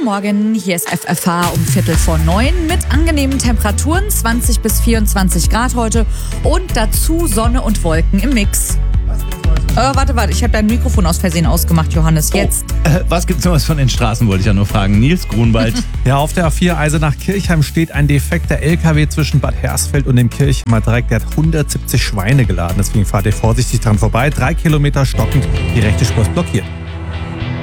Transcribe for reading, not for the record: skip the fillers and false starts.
Guten Morgen, hier ist FFH um 8:45 mit angenehmen Temperaturen, 20 bis 24 Grad heute und dazu Sonne und Wolken im Mix. Warte, ich habe dein Mikrofon aus Versehen ausgemacht, Johannes, jetzt. Was gibt's Neues von den Straßen, wollte ich ja nur fragen. Nils Grunwald. Ja, auf der A4 Eisenach-Kirchheim steht ein defekter LKW zwischen Bad Hersfeld und dem Kirchheimer Dreieck. Der hat 170 Schweine geladen, deswegen fahrt ihr vorsichtig dran vorbei. 3 Kilometer stockend, die rechte Spur ist blockiert.